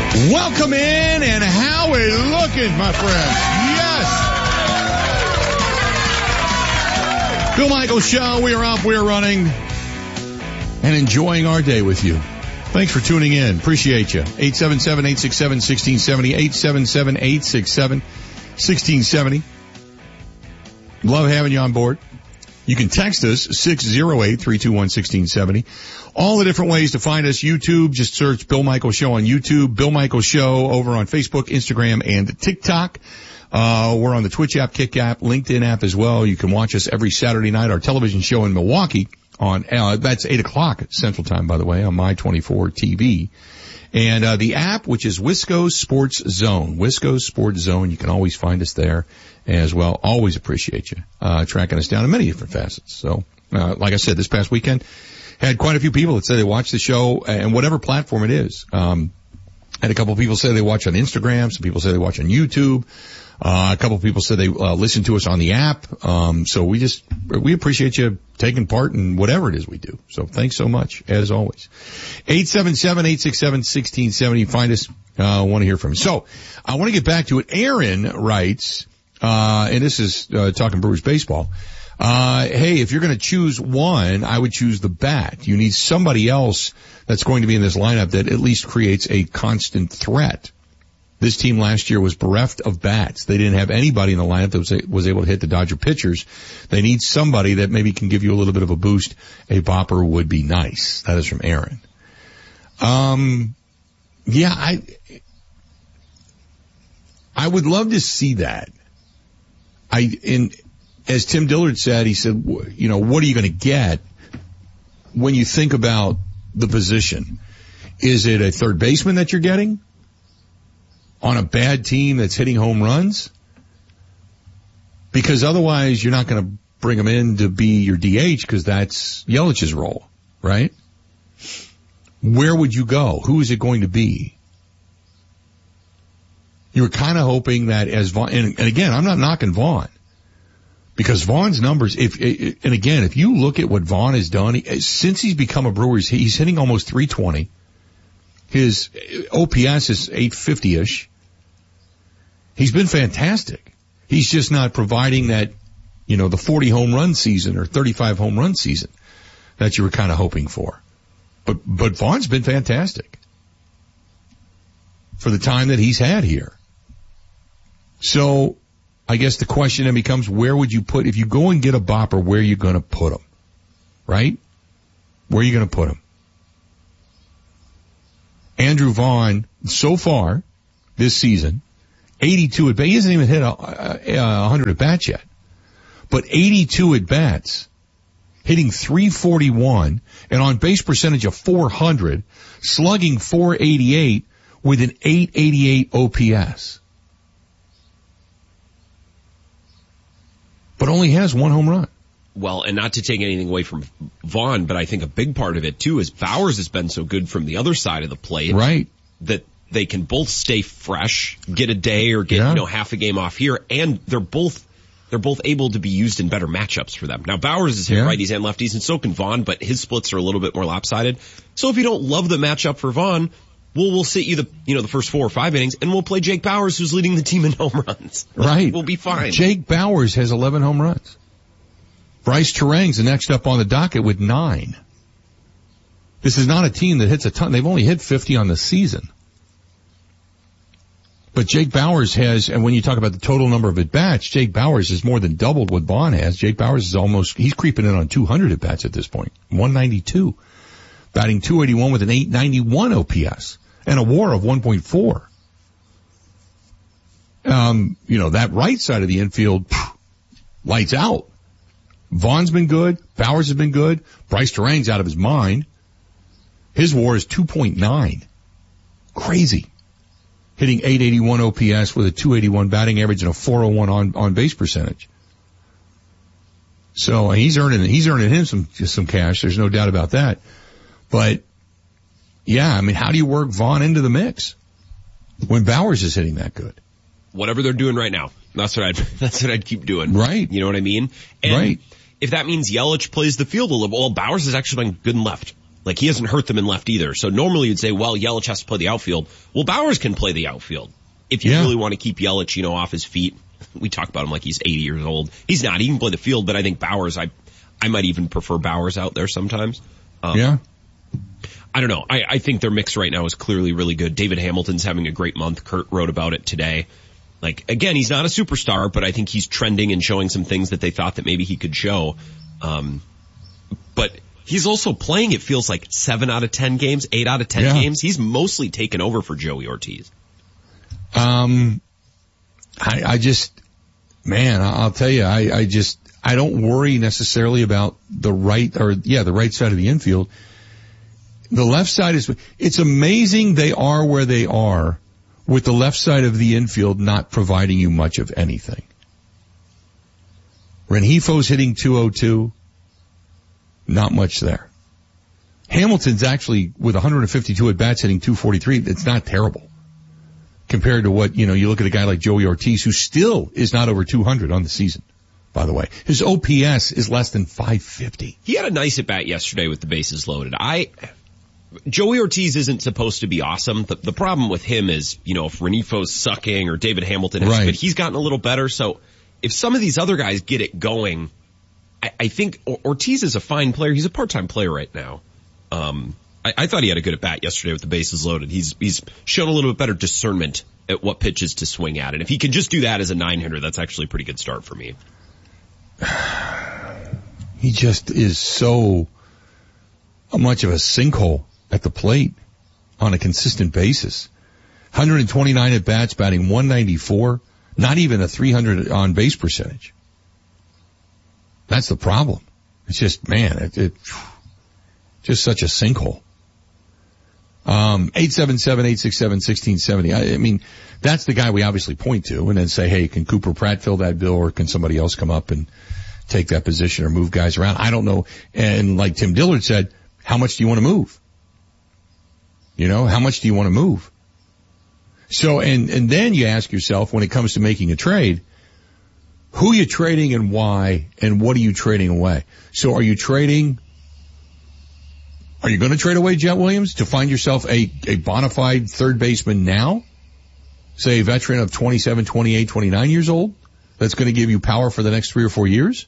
Welcome in, and how we looking, my friends? Yes. Bill Michaels Show. We are up, we are running, and enjoying our day with you. Thanks for tuning in. Appreciate you. 877-867-1670, 877-867-1670. Love having you on board. You can text us, 608-321-1670. All the different ways to find us. YouTube, just search Bill Michaels Show on YouTube. Bill Michaels Show over on Facebook, Instagram, and TikTok. We're on the Twitch app, Kick app, LinkedIn app as well. You can watch us every Saturday night. Our television show in Milwaukee on, that's 8 o'clock Central Time, by the way, on My24 TV. And the app, which is Wisco Sports Zone. Wisco Sports Zone. You can always find us there as well. Always appreciate you tracking us down in many different facets. So, like I said, this past weekend, had quite a few people that say they watch the show and whatever platform it is. Had a couple of people say they watch on Instagram. Some people say they watch on YouTube. A couple of people said they listen to us on the app. So we appreciate you taking part in whatever it is we do. So thanks so much, as always. 877-867-1670. Find us. Want to hear from you. So I want to get back to it. Aaron writes, and this is talking Brewers baseball. Hey, if you're going to choose one, I would choose the bat. You need somebody else that's going to be in this lineup that at least creates a constant threat. This team last year was bereft of bats. They didn't have anybody in the lineup that was able to hit the Dodger pitchers. They need somebody that maybe can give you a little bit of a boost. A bopper would be nice. That is from Aaron. Yeah, I would love to see that. As Tim Dillard said, he said, you know, what are you going to get when you think about the position? Is it a third baseman that you're getting on a bad team that's hitting home runs? Because otherwise you're not going to bring him in to be your DH because that's Yelich's role, right? Where would you go? Who is it going to be? You were kind of hoping that as Vaughn, and again, I'm not knocking Vaughn. Because Vaughn's numbers, if you look at what Vaughn has done, since he's become a Brewers, he's hitting almost 320. His OPS is 850-ish. He's been fantastic. He's just not providing that, you know, the 40 home run season or 35 home run season that you were kind of hoping for. But Vaughn's been fantastic for the time that he's had here. So I guess the question then becomes, where would you put, if you go and get a bopper, where are you going to put him? Right? Where are you going to put him? Andrew Vaughn, so far this season, 82 at bats. He hasn't even hit 100 at bats yet. But 82 at bats, hitting 341, and on base percentage of 400, slugging 488 with an 888 OPS. But only has one home run. Well, and not to take anything away from Vaughn, but I think a big part of it too is Bowers has been so good from the other side of the plate. Right. That they can both stay fresh, get a day or get, half a game off here, and they're both able to be used in better matchups for them. Now Bowers is hit righties and lefties, and so can Vaughn, but his splits are a little bit more lopsided. So if you don't love the matchup for Vaughn, we'll sit you the first 4 or 5 innings, and we'll play Jake Bowers, who's leading the team in home runs. Right. We'll be fine. Jake Bowers has 11 home runs. Bryce Terang's the next up on the docket with 9. This is not a team that hits a ton. They've only hit 50 on the season. But Jake Bowers has, and when you talk about the total number of at-bats, Jake Bowers has more than doubled what Vaughn has. Jake Bowers is he's creeping in on 200 at-bats at this point. 192. Batting 281 with an 891 OPS and a WAR of 1.4. That right side of the infield, lights out. Vaughn's been good. Bowers has been good. Bryce Terang's out of his mind. His WAR is 2.9. Crazy. Hitting 881 OPS with a 281 batting average and a 401 on base percentage. So he's earning him some cash. There's no doubt about that. But yeah, I mean, how do you work Vaughn into the mix when Bowers is hitting that good? Whatever they're doing right now. That's what I'd keep doing. Right. You know what I mean? And right. If that means Yelich plays the field a little, well, Bowers has actually been good and left. Like, he hasn't hurt them in left either. So normally you'd say, well, Yelich has to play the outfield. Well, Bauers can play the outfield. If you really want to keep Yelich, off his feet. We talk about him like he's 80 years old. He's not. He can play the field, but I think Bauers, I might even prefer Bauers out there sometimes. I don't know. I think their mix right now is clearly really good. David Hamilton's having a great month. Kurt wrote about it today. Like, again, he's not a superstar, but I think he's trending and showing some things that they thought that maybe he could show. But he's also playing, it feels like 7 out of 10 games, 8 out of 10 games. He's mostly taken over for Joey Ortiz. I just, man, I'll tell you, I don't worry necessarily about the right side of the infield. The left side it's amazing they are where they are with the left side of the infield not providing you much of anything. Rengifo's hitting .202. Not much there. Hamilton's actually, with 152 at-bats, hitting .243. It's not terrible compared to what, you look at a guy like Joey Ortiz, who still is not over 200 on the season, by the way. His OPS is less than 550. He had a nice at-bat yesterday with the bases loaded. Joey Ortiz isn't supposed to be awesome. The problem with him is, if Renifo's sucking or David Hamilton is good, he's gotten a little better. So if some of these other guys get it going, I think Ortiz is a fine player. He's a part-time player right now. I thought he had a good at-bat yesterday with the bases loaded. He's shown a little bit better discernment at what pitches to swing at. And if he can just do that as a 9-hitter, that's actually a pretty good start for me. He just is so much of a sinkhole at the plate on a consistent basis. 129 at-bats, batting .194, not even a .300 on-base percentage. That's the problem. It's just, man, it's just such a sinkhole. 877-867-1670. I mean, that's the guy we obviously point to and then say, hey, can Cooper Pratt fill that bill or can somebody else come up and take that position or move guys around? I don't know. And like Tim Dillard said, how much do you want to move? How much do you want to move? So, and then you ask yourself when it comes to making a trade, who are you trading and why, and what are you trading away? So are you going to trade away Jet Williams to find yourself a bona fide third baseman now? Say a veteran of 27, 28, 29 years old that's going to give you power for the next 3 or 4 years?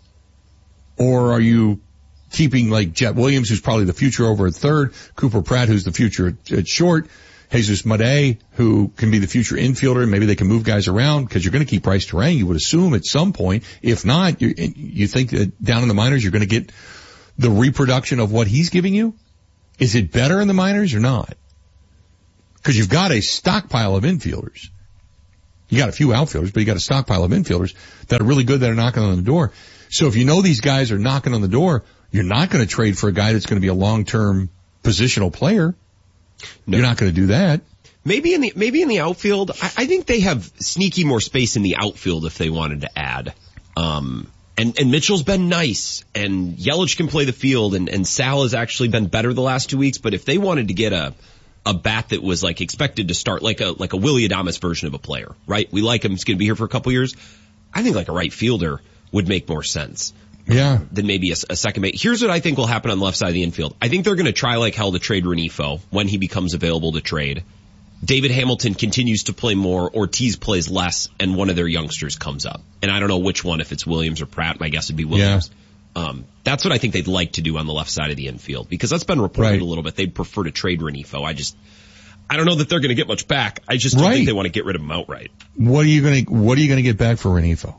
Or are you keeping like Jet Williams, who's probably the future over at third, Cooper Pratt, who's the future at short, Jesus Madej, who can be the future infielder, and maybe they can move guys around because you're going to keep Bryce Terang, you would assume, at some point. If not, you think that down in the minors you're going to get the reproduction of what he's giving you? Is it better in the minors or not? Because you've got a stockpile of infielders. You got a few outfielders, but you got a stockpile of infielders that are really good that are knocking on the door. So if you know these guys are knocking on the door, you're not going to trade for a guy that's going to be a long-term positional player. No. You're not going to do that. Maybe in the outfield, I think they have sneaky more space in the outfield if they wanted to add. And Mitchell's been nice, and Yelich can play the field, and Sal has actually been better the last 2 weeks. But if they wanted to get a bat that was like expected to start like a Willy Adames version of a player, right? We like him. He's going to be here for a couple years. I think like a right fielder would make more sense. Yeah. Than maybe a second base. Here's what I think will happen on the left side of the infield. I think they're going to try like hell to trade Renifo when he becomes available to trade. David Hamilton continues to play more, Ortiz plays less, and one of their youngsters comes up. And I don't know which one, if it's Williams or Pratt. My guess would be Williams. Yeah. That's what I think they'd like to do on the left side of the infield, because that's been reported a little bit. They'd prefer to trade Renifo. I don't know that they're going to get much back. I just don't think they want to get rid of him outright. What are you going to get back for Renifo?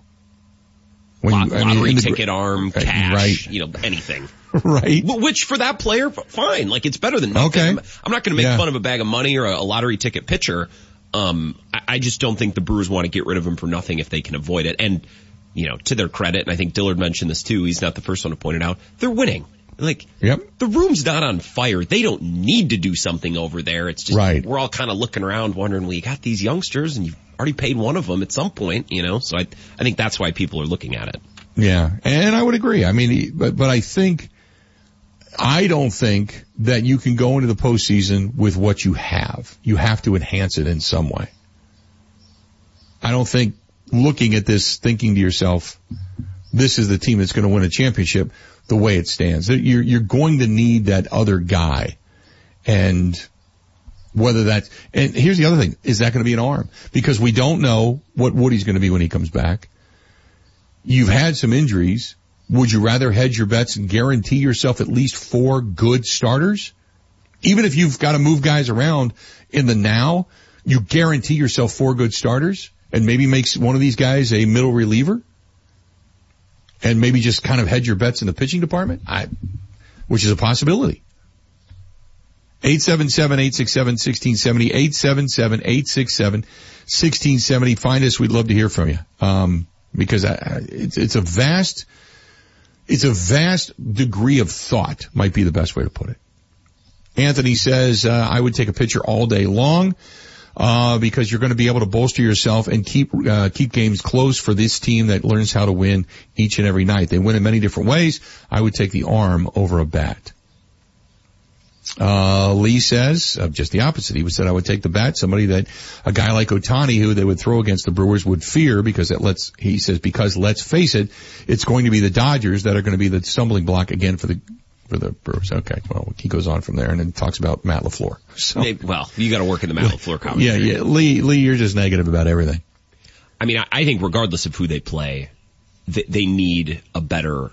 Lottery ticket arm, cash, anything. Right. Which for that player, fine. Like, it's better than nothing. Okay. I'm not going to make fun of a bag of money or a lottery ticket pitcher. I just don't think the Brewers want to get rid of him for nothing if they can avoid it. And, to their credit, and I think Dillard mentioned this too, he's not the first one to point it out, they're winning. Like, the room's not on fire. They don't need to do something over there. It's just, we're all kind of looking around wondering, well, you got these youngsters and you've already paid one of them at some point, so I think that's why people are looking at it. Yeah. And I would agree. I mean, but I don't think that you can go into the postseason with what you have. You have to enhance it in some way. I don't think looking at this, thinking to yourself, this is the team that's going to win a championship the way it stands. You're going to need that other guy. And whether that's, and here's the other thing, is that going to be an arm? Because we don't know what Woody's going to be when he comes back. You've had some injuries. Would you rather hedge your bets and guarantee yourself at least 4 good starters? Even if you've got to move guys around in the now, you guarantee yourself 4 good starters and maybe makes one of these guys a middle reliever and maybe just kind of hedge your bets in the pitching department, which is a possibility. 877-867-1670, 877-867-1670. Find us. We'd love to hear from you. Because it's a vast degree of thought, might be the best way to put it. Anthony says, I would take a pitcher all day long, because you're going to be able to bolster yourself and keep games close for this team that learns how to win each and every night. They win in many different ways. I would take the arm over a bat. Lee says, just the opposite. He said, I would take the bat, somebody that a guy like Ohtani, who they would throw against the Brewers, would fear because because let's face it, it's going to be the Dodgers that are going to be the stumbling block again for the Brewers. Okay. Well, he goes on from there and then talks about Matt LaFleur. So, well, you got to work in the Matt LaFleur commentary. Yeah. Lee, you're just negative about everything. I mean, I think regardless of who they play, they need a better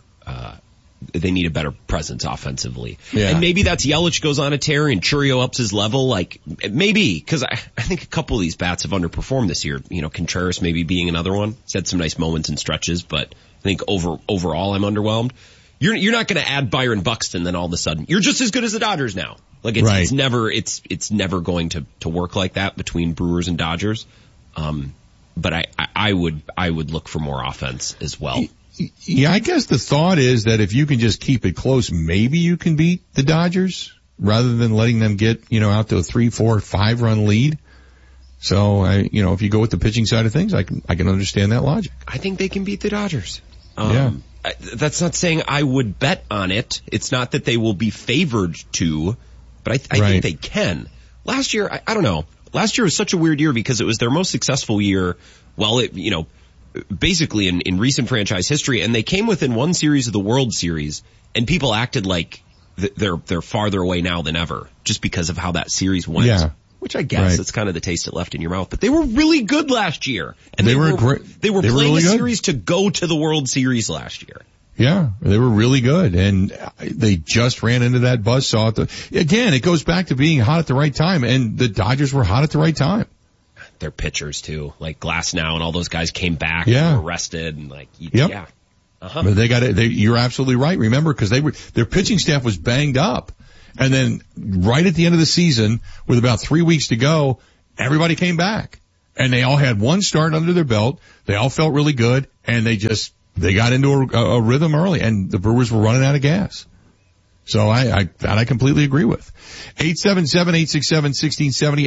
presence offensively. Yeah. And maybe that's Yelich goes on a tear and Churio ups his level. Like, maybe, because I think a couple of these bats have underperformed this year. You know, Contreras maybe being another one. He's had some nice moments and stretches, but I think overall I'm underwhelmed. You're not going to add Byron Buxton, then all of a sudden you're just as good as the Dodgers now. Like, it's never going to work like that between Brewers and Dodgers. But I would look for more offense as well. Yeah, I guess the thought is that if you can just keep it close, maybe you can beat the Dodgers rather than letting them get, out to a 3, 4, 5 run lead. So if you go with the pitching side of things, I can understand that logic. I think they can beat the Dodgers. Yeah. That's not saying I would bet on it. It's not that they will be favored to, but I think they can. Last year, I don't know. Last year was such a weird year because it was their most successful year. Well, basically in recent franchise history, and they came within one series of the World Series, and people acted like they're farther away now than ever just because of how that series went. Yeah. Which I guess it's kind of the taste it left in your mouth. But they were really good last year. And they were playing really a series to go to the World Series last year. Yeah, they were really good. And they just ran into that buzzsaw. Again, it goes back to being hot at the right time. And the Dodgers were hot at the right time. Their pitchers too, like Glasnow and all those guys came back and were arrested and yeah. Uh-huh. But you're absolutely right. Remember, because their pitching staff was banged up. And then right at the end of the season, with about 3 weeks to go, everybody came back. And they all had one start under their belt. They all felt really good. And they got into a rhythm early. And the Brewers were running out of gas. So that I completely agree with. 877-867-1670,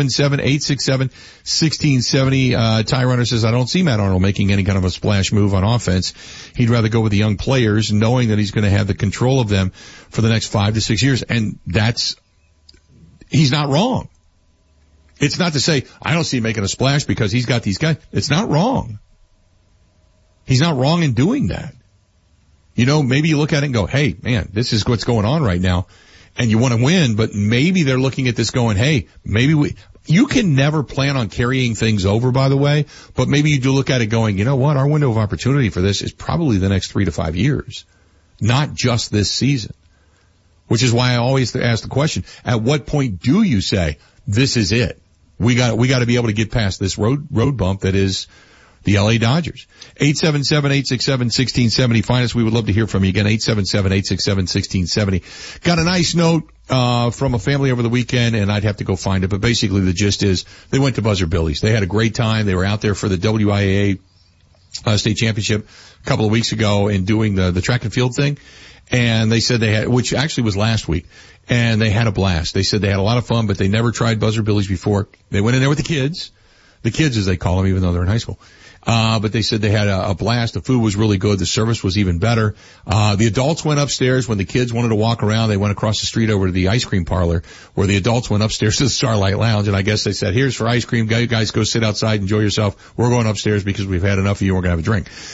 877-867-1670. Ty Runner says, I don't see Matt Arnold making any kind of a splash move on offense. He'd rather go with the young players, knowing that he's going to have the control of them for the next 5 to 6 years. And he's not wrong. It's not to say, I don't see him making a splash because he's got these guys. It's not wrong. He's not wrong in doing that. Maybe you look at it and go, hey, man, this is what's going on right now. And you want to win, but maybe they're looking at this going, hey, you can never plan on carrying things over, by the way, but maybe you do look at it going, you know what, our window of opportunity for this is probably the next 3 to 5 years, not just this season. Which is why I always ask the question, at what point do you say, this is it? We got to be able to get past this road bump that is the LA Dodgers. 877-867-1670. Find us. We would love to hear from you. Again, 877-867-1670. Got a nice note from a family over the weekend, and I'd have to go find it. But basically the gist is they went to Buzzer Billy's. They had a great time. They were out there for the WIAA state championship a couple of weeks ago and doing the track and field thing. And they said they had, which actually was last week, and they had a blast. They said they had a lot of fun, but they never tried Buzzer Billy's before. They went in there with the kids as they call them, even though they're in high school. But they said they had a blast. The food was really good. The service was even better. The adults went upstairs. When the kids wanted to walk around, they went across the street over to the ice cream parlor, where the adults went upstairs to the Starlight Lounge. And I guess they said, here's for ice cream. You guys go sit outside, enjoy yourself. We're going upstairs because we've had enough of you. We're going to have a drink.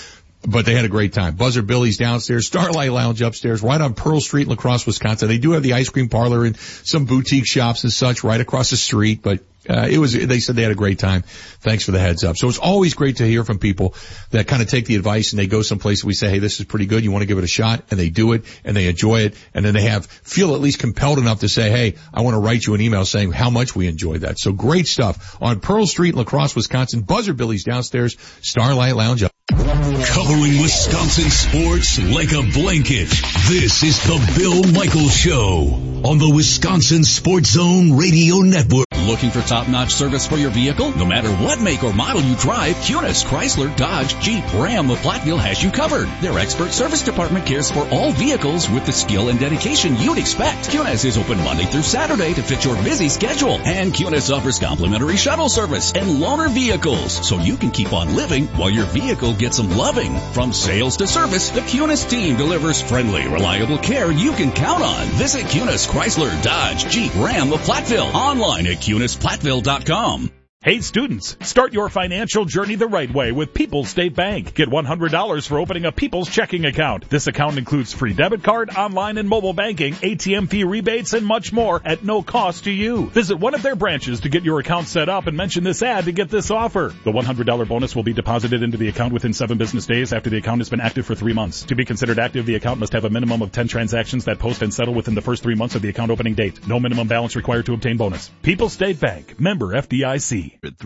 But they had a great time. Buzzer Billy's downstairs, Starlight Lounge upstairs, right on Pearl Street in La Crosse, Wisconsin. They do have the ice cream parlor and some boutique shops and such right across the street, but they said they had a great time. Thanks for the heads up. So it's always great to hear from people that kind of take the advice and they go someplace and we say, hey, this is pretty good. You want to give it a shot? And they do it and they enjoy it. And then they feel at least compelled enough to say, hey, I want to write you an email saying how much we enjoyed that. So great stuff on Pearl Street in La Crosse, Wisconsin. Buzzer Billy's downstairs, Starlight Lounge up. Covering Wisconsin sports like a blanket. This is the Bill Michaels Show on the Wisconsin Sports Zone Radio Network. Looking for top-notch service for your vehicle? No matter what make or model you drive, Kunis, Chrysler, Dodge, Jeep, Ram, of Platteville has you covered. Their expert service department cares for all vehicles with the skill and dedication you'd expect. Kunis is open Monday through Saturday to fit your busy schedule. And Kunis offers complimentary shuttle service and loaner vehicles, so you can keep on living while your vehicle gets some loving. From sales to service, the Kunis team delivers friendly, reliable care you can count on. Visit Kunis, Chrysler, Dodge, Jeep, Ram of Platteville online at KunisPlatteville.com. Hey students, start your financial journey the right way with People's State Bank. Get $100 for opening a People's checking account. This account includes free debit card, online and mobile banking, ATM fee rebates, and much more at no cost to you. Visit one of their branches to get your account set up and mention this ad to get this offer. The $100 bonus will be deposited into the account within 7 business days after the account has been active for 3 months. To be considered active, the account must have a minimum of 10 transactions that post and settle within the first 3 months of the account opening date. No minimum balance required to obtain bonus. People's State Bank, member FDIC. At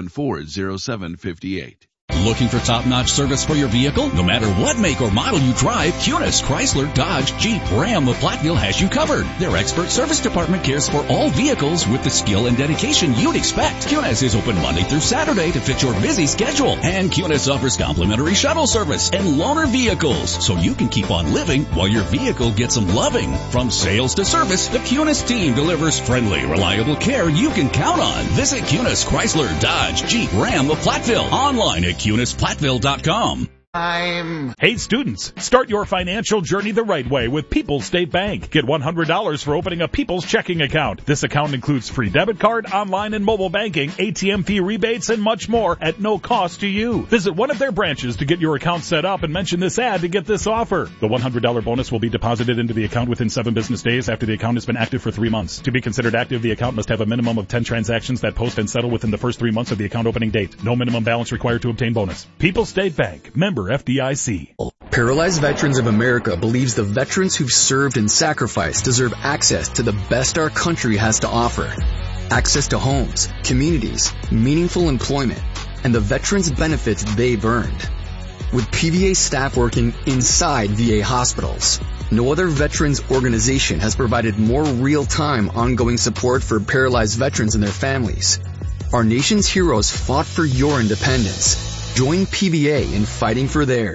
374-0758. Looking for top-notch service for your vehicle? No matter what make or model you drive, Kunis, Chrysler, Dodge, Jeep, Ram of Platteville has you covered. Their expert service department cares for all vehicles with the skill and dedication you'd expect. Kunis is open Monday through Saturday to fit your busy schedule. And Kunis offers complimentary shuttle service and loaner vehicles, so you can keep on living while your vehicle gets some loving. From sales to service, the Kunis team delivers friendly, reliable care you can count on. Visit Kunis, Chrysler, Dodge, Jeep, Ram of Platteville online at KunisPlatteville.com. Hey students, start your financial journey the right way with People's State Bank. Get $100 for opening a People's checking account. This account includes free debit card, online and mobile banking, ATM fee rebates, and much more at no cost to you. Visit one of their branches to get your account set up and mention this ad to get this offer. The $100 bonus will be deposited into the account within 7 business days after the account has been active for 3 months. To be considered active, the account must have a minimum of 10 transactions that post and settle within the first 3 months of the account opening date. No minimum balance required to obtain bonus. People's State Bank, member FDIC. Paralyzed Veterans of America believes the veterans who've served and sacrificed deserve access to the best our country has to offer. Access to homes, communities, meaningful employment, and the veterans' benefits they've earned. With PVA staff working inside VA hospitals, no other veterans organization has provided more real-time ongoing support for paralyzed veterans and their families. Our nation's heroes fought for your independence. Join PVA in fighting for theirs.